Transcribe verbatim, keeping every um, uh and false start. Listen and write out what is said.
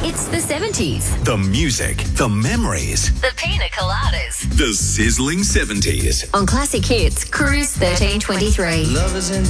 It's the seventies. The music, the memories, The pina coladas. the sizzling seventies. On Classic Hits, Cruise thirteen twenty-three. Love is in